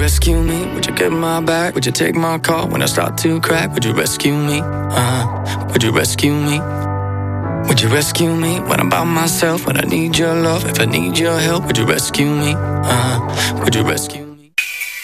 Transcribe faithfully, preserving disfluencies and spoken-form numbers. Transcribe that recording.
rescue me? Would you get my back? Would you take my call when I start to crack? Would you rescue me? Uh-huh. Would you rescue me? Would you rescue me when I'm by myself? When I need your love, if I need your help, would you rescue me? Uh-huh. Would you rescue